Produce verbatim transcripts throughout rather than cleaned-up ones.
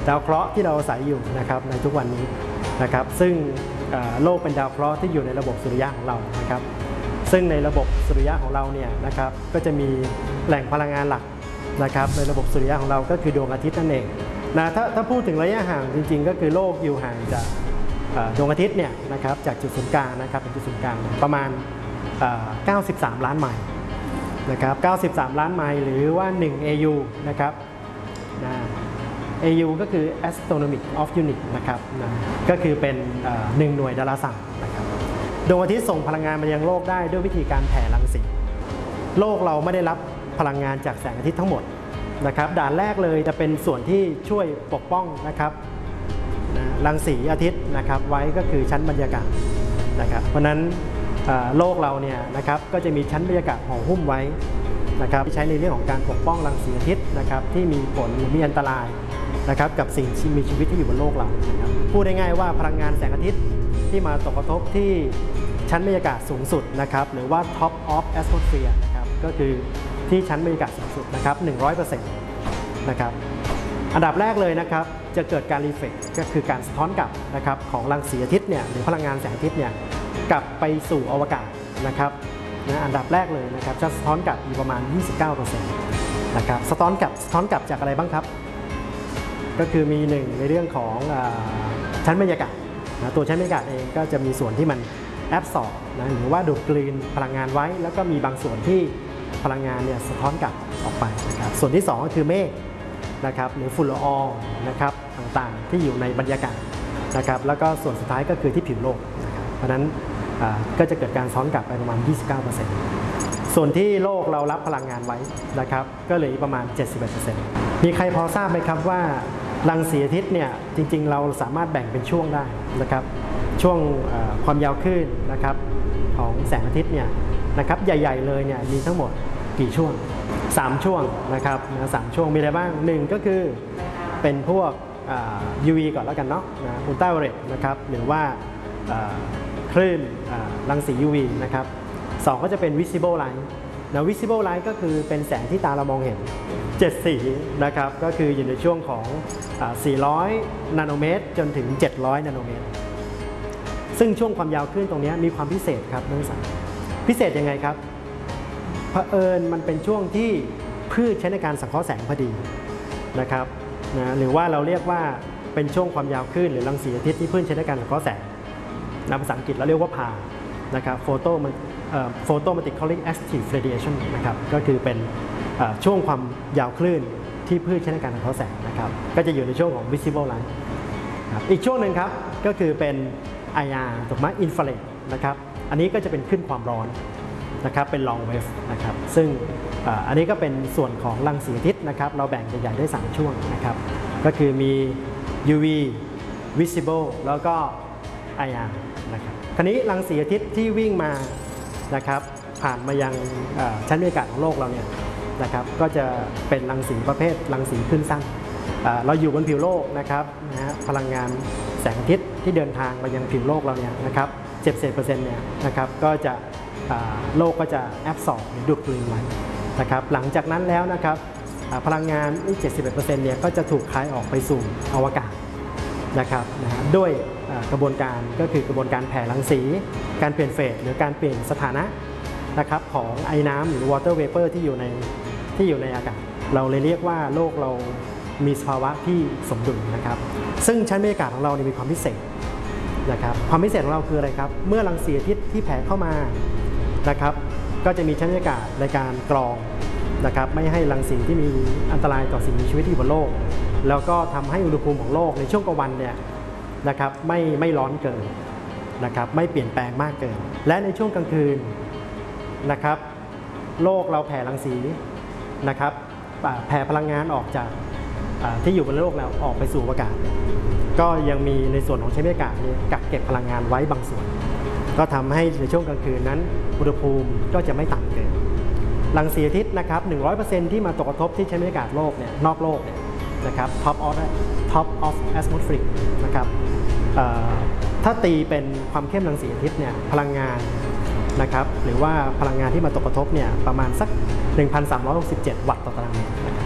ดาวเคราะห์ที่เราอาศัยอยู่นะครับในทุกวันนี้นะครับซึ่งโลกเป็นดาวเคราะห์ที่อยู่ในระบบสุริยะของเรานะครับซึ่งในระบบสุริยะของเราเนี่ยนะครับก็จะมีแหล่งพลังงานหลักนะครับในระบบสุริยะของเราก็คือดวงอาทิตย์นั่นเองนะถ้าถ้าพูดถึงระยะห่างจริงๆก็คือโลกอยู่ห่างจากดวงอาทิตย์เนี่ยนะครับจากจุดศูนย์กลางนะครับเป็นจุดศูนย์กลางประมาณเก้าสิบสามล้านไมล์นะครับเก้าสิบสามล้านไมล์หรือว่าหนึ่ง เอ ยู นะครับนะ เอ ยู ก็คือ astronomic of unit นะครับนะก็คือเป็นหนึ่งหน่วยดาราศาสตร์นะครับดวงอาทิตย์ส่งพลังงานมายังโลกได้ด้วยวิธีการแผ่รังสีโลกเราไม่ได้รับพลังงานจากแสงอาทิตย์ทั้งหมดนะครับด่านแรกเลยจะเป็นส่วนที่ช่วยปกป้องนะครับรังสีอาทิตย์นะครับไว้ก็คือชั้นบรรยากาศนะครับเพราะนั้นโลกเราเนี่ยนะครับก็จะมีชั้นบรรยากาศห่อหุ้มไว้นะครับที่ใช้ในเรื่องของการปกป้องรังสีอาทิตย์นะครับที่มีผลหรือมีอันตรายนะครับกับสิ่งที่มีชีวิตที่อยู่บนโลกเรานะครับพูดได้ง่ายว่าพลังงานแสงอาทิตย์ที่มาตกกระทบที่ชั้นบรรยากาศสูงสุดนะครับหรือว่า top of atmosphere นะครับก็คือที่ชั้นบรรยากาศสูงสุดนะครับ หนึ่งร้อยเปอร์เซ็นต์ นะครับอันดับแรกเลยนะครับจะเกิดการรีเฟล็กก็คือการสะท้อนกลับนะครับของรังสีอาทิตย์เนี่ยหรือพลังงานแสงอาทิตย์เนี่ยกลับไปสู่อวกาศนะครับนะอันดับแรกเลยนะครับจะสะท้อนกลับอยู่ประมาณ ยี่สิบเก้าเปอร์เซ็นต์ นะครับสะท้อนกลับสะท้อนกลับจากอะไรบ้างครับก็คือมีหนึ่งในเรื่องของชั้นบรรยากาศนะตัวชั้นบรรยากาศเองก็จะมีส่วนที่มันแอบสอบนะหรือว่าดูดกลืนพลังงานไว้แล้วก็มีบางส่วนที่พลังงานเนี่ยสะท้อนกลับออกไปนะครับส่วนที่สองก็คือเมฆนะครับหรือฝุ่นละอองนะครับต่างๆที่อยู่ในบรรยากาศนะครับแล้วก็ส่วนสุดท้ายก็คือที่ผิวโลกนะครับเพราะฉะนั้นก็จะเกิดการซ้อนกลับไปประมาณ ยี่สิบเก้าเปอร์เซ็นต์ ส่วนที่โลกเรารับพลังงานไว้นะครับก็เหลือประมาณ เจ็ดสิบเอ็ดเปอร์เซ็นต์ มีใครพอทราบไหมครับว่ารังสีอาทิตย์เนี่ยจริงๆเราสามารถแบ่งเป็นช่วงได้นะครับช่วงความยาวคลื่นนะครับของแสงอาทิตย์เนี่ยนะครับใหญ่ๆเลยเนี่ยมีทั้งหมดกี่ช่วงสามช่วงนะครับนะสามช่วงมีอะไรบ้างหนึ่งก็คือเป็นพวก ยู วี ก่อนแล้วกันเนาะนะอุลตราไวโอเลตนะครับหรือว่าคลื่นรังสี ยู วี นะครับสองก็จะเป็น visible light นะ visible light ก็คือเป็นแสงที่ตาเรามองเห็นเจ็ดสีนะครับก็คืออยู่ในช่วงของสี่ร้อยนาโนเมตรจนถึงเจ็ดร้อยนาโนเมตรซึ่งช่วงความยาวคลื่นตรงนี้มีความพิเศษครับนักศึกษาพิเศษยังไงครับเผอิญมันเป็นช่วงที่พืชใช้ในการสังเคราะห์แสงพอดีนะครับนะหรือว่าเราเรียกว่าเป็นช่วงความยาวคลื่นหรือรังสีอาทิตย์ที่พืชใช้ในการสังเคราะห์แสงในภาษาอังกฤษเราเรียกว่าพานะครับโฟโตมันโฟโตมัติคอลลิ่งแอคทีฟเรดิเอชันนะครับก็คือเป็นช่วงความยาวคลื่นที่พืชใช้ในการสังเคราะห์แสงนะครับก็จะอยู่ในช่วงของ visible light อีกช่วงหนึ่งครับก็คือเป็น ไอ อาร์ ถูกไหมอินฟราเรดนะครับอันนี้ก็จะเป็นขึ้นความร้อนนะครับเป็น long wave นะครับซึ่งอันนี้ก็เป็นส่วนของรังสีอาทิตย์นะครับเราแบ่งใหญ่ๆได้สามช่วงนะครับก็คือมี ยู วี visible แล้วก็ ไอ อาร์ นะครับคราวนี้รังสีอาทิตย์ที่วิ่งมานะครับผ่านมายังชั้นบรรยากาศของโลกเราเนี่ยนะครับก็จะเป็นรังสีประเภทรังสีคลื่นสั้นเราอยู่บนผิวโลกนะครับนะฮะพลังงานแสงอาทิตย์ที่เดินทางมายังผิวโลกเราเนี่ยนะครับเจ็ดสิบเปอร์เซ็นต์เนี่ยนะครับก็จะโลกก็จะแอบสอบหรือดูดกลืนไว้นะครับหลังจากนั้นแล้วนะครับพลังงานนี่ เจ็ดสิบเอ็ดเปอร์เซ็นต์ เนี่ยก็จะถูกคายออกไปสู่อวกาศนะครับนะด้วยกระบวนการก็คือกระบวนการแผ่รังสีการเปลี่ยนเฟสหรือการเปลี่ยนสถานะนะครับของไอ้น้ำหรือ water vapor ที่อยู่ในที่อยู่ในอากาศเราเลยเรียกว่าโลกเรามีสภาวะที่สมดุลนะครับซึ่งชั้นบรรยากาศของเรามีความพิเศษนะครับความพิเศษของเราคืออะไรครับเมื่อรังสีอาทิตย์ที่แผ่เข้ามานะครับก็จะมีชั้นบรรยากาศในการกรองนะครับไม่ให้รังสีที่มีอันตรายต่อสิ่งมีชีวิตที่อยู่บนโลกแล้วก็ทำให้อุณหภูมิของโลกในช่วงกลางวันเนี่ยนะครับไม่ไม่ร้อนเกินนะครับไม่เปลี่ยนแปลงมากเกินและในช่วงกลางคืนนะครับโลกเราแผ่รังสีนะครับแผ่พลังงานออกจากที่อยู่บนโลกแล้วออกไปสู่อากาศก็ยังมีในส่วนของชั้นบรรยากาศนี้กักเก็บพลังงานไว้บางส่วนก็ทำให้ในช่วงกลางคืนนั้นอุณหภูมิก็จะไม่ต่ำเกินรังสีอาทิตย์นะครับ หนึ่งร้อยเปอร์เซ็นต์ ที่มาตกกระทบที่ชั้นบรรยากาศโลกเนี่ยนอกโลกเนี่ยนะครับ top of top of atmosphere นะครับถ้าตีเป็นความเข้มรังสีอาทิตย์เนี่ยพลังงานนะครับหรือว่าพลังงานที่มาตกกระทบเนี่ยประมาณสัก หนึ่งพันสามร้อยหกสิบเจ็ด วัตต์ต่อตารางเมตรนะครับ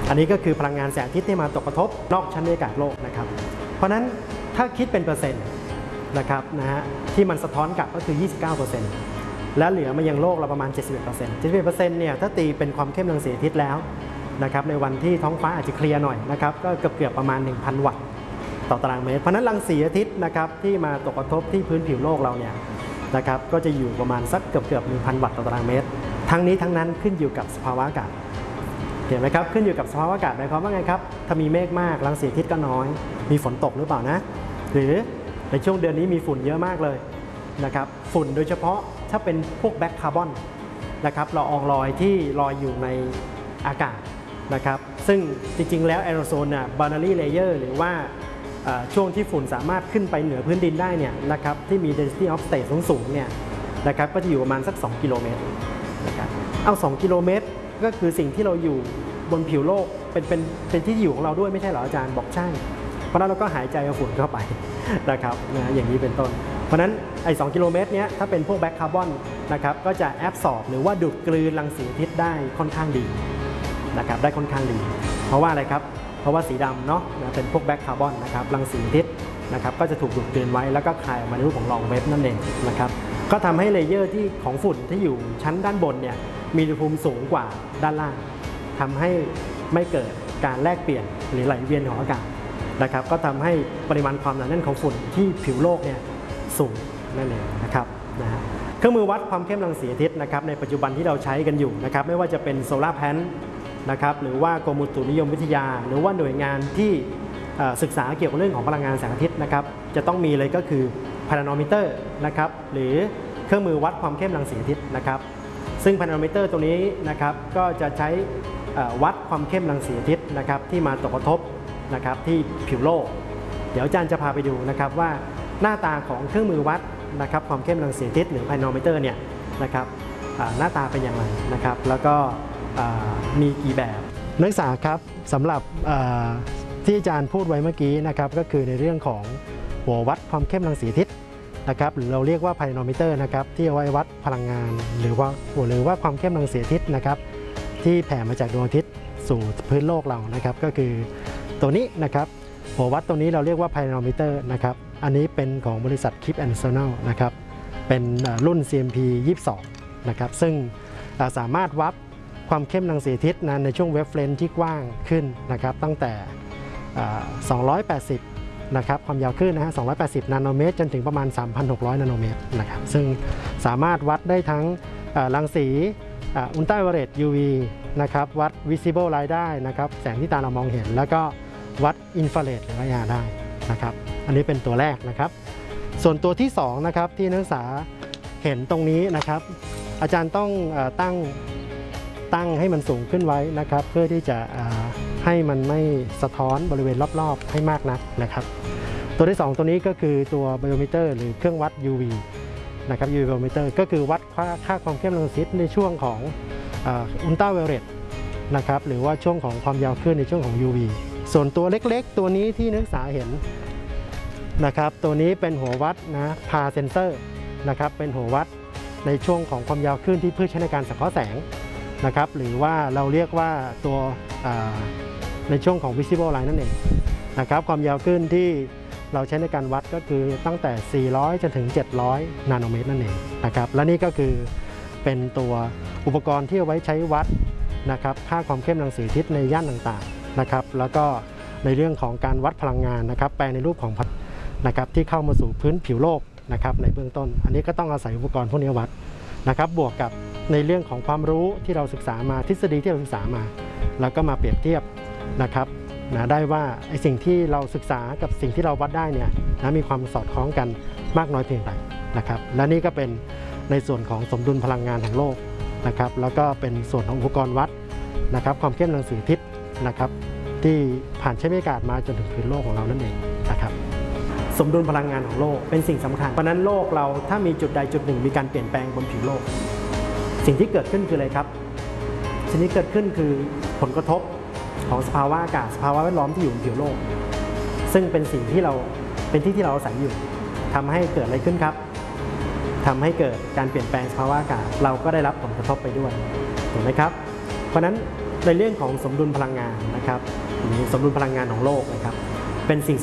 อันนี้ก็คือพลังงานแสงอาทิตย์ที่มาตกกระทบนอกชั้นบรรยากาศโลกนะครับเพราะฉะนั้นถ้าคิดเป็นเปอร์เซ็นต์นะครับนะฮะที่มันสะท้อนกลับก็คือ ยี่สิบเก้าเปอร์เซ็นต์ และเหลือมายังโลกเราประมาณ เจ็ดสิบเอ็ดเปอร์เซ็นต์ เจ็ดสิบเอ็ดเปอร์เซ็นต์ เนี่ยถ้าตีเป็นความเข้มรังสีอาทิตย์แล้วนะครับในวันที่ท้องฟ้าอาจจะเคลียร์หน่อยนะครับก็เกือบเกือบประมาณ หนึ่งพัน วัตต์ต่อตารางเมตรเพราะนั้นรังสีอาทิตย์นะครับที่มาตกกระทบที่พื้นผิวโลกเราเนี่ยนะครับก็จะอยู่ประมาณสักเกือบเกือบ หนึ่งพัน วัตต์ต่อตารางเมตรทั้งนี้ทั้งนั้นขึ้นอยู่กับสภาวะอากาศเห็นไหมครับขึ้นอยู่กับสภาวะอากาศหมายความว่าไงครับถ้ามีเมฆมากรังสีอาทิตย์ก็น้อยมีฝนตกหรือเปล่านะหรือในช่วงเดือนนี้มีฝุ่นเยอะมากเลยนะครับฝุ่นโดยเฉพาะถ้าเป็นพวกแบล็คคาร์บอนนะครับละอองลอยที่ลอยอยู่ในอากาศนะครับซึ่งจริงๆแล้วแอโรโซลน่ะบานารีเลเยอร์หรือว่าช่วงที่ฝุ่นสามารถขึ้นไปเหนือพื้นดินได้เนี่ยนะครับที่มี density of state สูงๆเนี่ยนะครับก็จะอยู่ประมาณสักสองกิโลเมตรนะครับเอาสองกิโลเมตรก็คือสิ่งที่เราอยู่บนผิวโลกเป็นเป็นเป็นที่อยู่ของเราด้วยไม่ใช่เหรออาจารย์บอกใช่เพราะนั้นเราก็หายใจเอาฝุ่นเข้าไปนะครับนะอย่างนี้เป็นต้นเพราะนั้นไอ้สองกิโลเมตรเนี้ยถ้าเป็นพวกแบล็คคาร์บอนนะครับก็จะแอบสอบหรือว่าดูดกลืนรังสีอาทิตย์ได้ค่อนข้างดีนะครับได้ค่อนข้างดีเพราะว่าอะไรครับเพราะว่าสีดำเนาะเป็นพวกแบล็คคาร์บอนนะครับรังสีอาทิตย์นะครับก็จะถูกดูดกลืนไว้แล้วก็คายออกมาในรูปของลองเวฟนั่นเองนะครับก็ทำให้เลเยอร์ที่ของฝุ่นที่อยู่ชั้นด้านบนเนี่ยมีอุณหภูมิสูงกว่าด้านล่างทำให้ไม่เกิดการแลกเปลี่ยนหรือไหลเวียนของอากาศนะครับก็ทำให้ปริมาณความหนาแน่นของฝุ่นที่ผิวโลกเนี่ยสูงนั่นเองนะครับนะฮะเครื่องมือวัดความเข้มรังสีอาทิตย์นะครับในปัจจุบันที่เราใช้กันอยู่นะครับไม่ว่าจะเป็นโซลาร์แพนนะครับหรือว่ากรมอุตุนิยมวิทยาหรือว่าหน่วยงานที่ศึกษาเกี่ยวกับเรื่องของพลังงานแสงอาทิตย์นะครับจะต้องมีเลยก็คือพาราโนมิเตอร์นะครับหรือเครื่องมือวัดความเข้มรังสีอาทิตย์นะครับซึ่งพาราโนมิเตอร์ตัวนี้นะครับก็จะใช้วัดความเข้มรังสีอาทิตย์นะครับที่มาตกกระทบนะครับที่ผิวโลกเดี๋ยวอาจารย์จะพาไปดูนะครับว่าหน้าตาของเครื่องมือวัดนะครับความเข้มรังสีอาทิตย์หรือพาราโนมิเตอร์เนี่ยนะครับหน้าตาเป็นอย่างไรนะครับแล้วก็มีกี่แบบนักศึกษาครับสำหรับที่อาจารย์พูดไว้เมื่อกี้นะครับก็คือในเรื่องของหัววัดความเข้มรังสีอาทิตย์นะครับหรือเราเรียกว่าพาราโนมิเตอร์นะครับที่เอาไว้วัดพลังงานหรือว่าหรือว่าความเข้มรังสีอาทิตย์นะครับที่แผ่มาจากดวงอาทิตย์สู่พื้นโลกเรานะครับก็คือตัวนี้นะครับหัววัดตัวนี้เราเรียกว่าพาราโนมิเตอร์นะครับอันนี้เป็นของบริษัท Kip and Sonal นะครับเป็นรุ่น ซี เอ็ม พี ยี่สิบสองนะครับซึ่งสามารถวัดความเข้มรังสีอาทิตย์นะในช่วงเวฟเลนที่กว้างขึ้นนะครับตั้งแต่สองร้อยแปดสิบนะครับความยาวคลื่นนะฮะสองร้อยแปดสิบนาโนเมตรจนถึงประมาณ สามพันหกร้อย นาโนเมตรนะครับซึ่งสามารถวัดได้ทั้งรังสีอุลตราไวโอเลต ยู วี นะครับวัด visible light ได้นะครับแสงที่ตาเรามองเห็นแล้วก็วัดอินฟราเรดหรือ ไอ อาร์ ได้นะครับอันนี้เป็นตัวแรกนะครับส่วนตัวที่สองนะครับที่นักศึกษาเห็นตรงนี้นะครับอาจารย์ต้องตั้งตั้งให้มันสูงขึ้นไว้นะครับเพื่อที่จะให้มันไม่สะท้อนบริเวณรอบๆให้มากนักนะครับตัวที่สองตัวนี้ก็คือตัวไบโอมิเตอร์หรือเครื่องวัด ยู วี นะครับ ยู วี ไบโอมิเตอร์ก็คือวัดค่าความเข้มรังสีในช่วงของอุลตราไวโอเลตนะครับหรือว่าช่วงของความยาวคลื่นในช่วงของ ยู วี ส่วนตัวเล็กๆตัวนี้ที่นักศึกษาเห็นนะครับตัวนี้เป็นหัววัดนะพาเซนเซอร์นะครับเป็นหัววัดในช่วงของความยาวคลื่นที่เพื่อใช้ในการสังเคราะห์แสงนะครับหรือว่าเราเรียกว่าตัวในช่วงของ visible light นั่นเองนะครับความยาวคลื่นที่เราใช้ในการวัดก็คือตั้งแต่สี่ร้อยจนถึงเจ็ดร้อยนาโนเมตรนั่นเองนะครับและนี่ก็คือเป็นตัวอุปกรณ์ที่เอาไว้ใช้วัดนะครับค่าความเข้มรังสีอาทิตย์ในย่านต่างๆนะครับแล้วก็ในเรื่องของการวัดพลังงานนะครับแปลในรูปของนะครับที่เข้ามาสู่พื้นผิวโลกนะครับในเบื้องต้นอันนี้ก็ต้องอาศัยอุปกรณ์พวกนี้วัดนะครับบวกกับในเรื่องของความรู้ที่เราศึกษามาทฤษฎีที่เราศึกษามาแล้วก็มาเปรียบเทียบนะครับนะได้ว่าไอ้สิ่งที่เราศึกษากับสิ่งที่เราวัดได้เนี่ยนะมีความสอดคล้องกันมากน้อยเพียงใดนะครับและนี่ก็เป็นในส่วนของสมดุลพลังงานของโลกนะครับแล้วก็เป็นส่วนของอุปกรณ์วัดนะครับความเข้มรังสีอาทิตย์นะครับที่ผ่านชั้นบรรยากาศมาจนถึงพื้นโลกของเรานั่นเองนะครับสมดุลพลังงานของโลกเป็นสิ่งสำคัญเพราะนั้นโลกเราถ้ามีจุดใดจุดหนึ่งมีการเปลี่ยนแปลงบนผิวโลกสิ่งที่เกิดขึ้นคืออะไรครับสิ่งที่เกิดขึ้นคือผลกระทบของสภาวะอากาศสภาวะแวดล้อมที่อยู่บนผิวโลกซึ่งเป็นสิ่งที่เราเป็นที่ที่เราอาศัยอยู่ทำให้เกิดอะไรขึ้นครับทำให้เกิดการเปลี่ยนแปลงสภาวะอากาศเราก็ได้รับผลกระทบไปด้วยถูกไหมครับเพราะฉะนั้นในในเรื่องของสมดุลพลังงานนะครับสมดุลพลังงานของโลกนะครับเป็นสิ่ง